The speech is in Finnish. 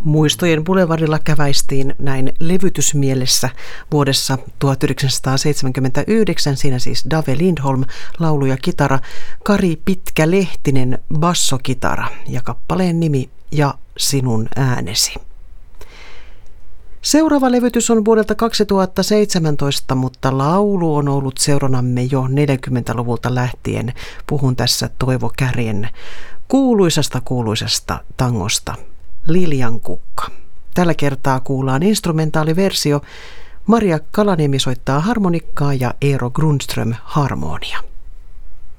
Muistojen Boulevardilla käväistiin näin levytysmielessä vuodessa 1979. Siinä siis Dave Lindholm, laulu ja kitara, Kari Pitkä-Lehtinen, bassokitara ja kappaleen nimi Ja sinun äänesi. Seuraava levytys on vuodelta 2017, mutta laulu on ollut seuronamme jo 40-luvulta lähtien. Puhun tässä Toivo Kärjen kuuluisasta tangosta Liljan kukka. Tällä kertaa kuullaan instrumentaaliversio. Maria Kalaniemi soittaa harmonikkaa ja Eero Grundström harmonia.